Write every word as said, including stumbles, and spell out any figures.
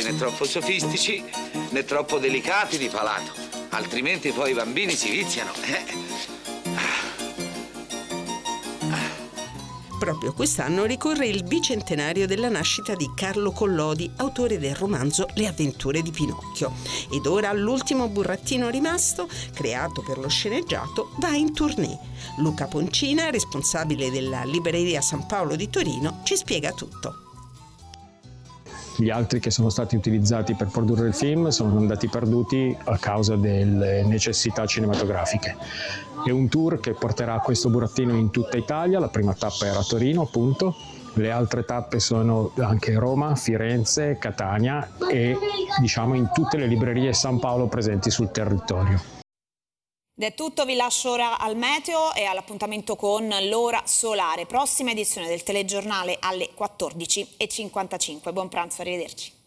né troppo sofistici né troppo delicati di palato, altrimenti poi i bambini si viziano. Eh? Proprio quest'anno ricorre il bicentenario della nascita di Carlo Collodi, autore del romanzo Le avventure di Pinocchio. Ed ora l'ultimo burattino rimasto, creato per lo sceneggiato, va in tournée. Luca Poncina, responsabile della libreria San Paolo di Torino, ci spiega tutto. Gli altri che sono stati utilizzati per produrre il film sono andati perduti a causa delle necessità cinematografiche. È un tour che porterà questo burattino in tutta Italia, la prima tappa era a Torino appunto, le altre tappe sono anche Roma, Firenze, Catania e diciamo in tutte le librerie San Paolo presenti sul territorio. Ed è tutto, vi lascio ora al meteo e all'appuntamento con l'ora solare, prossima edizione del telegiornale alle quattordici e cinquantacinque. Buon pranzo, arrivederci.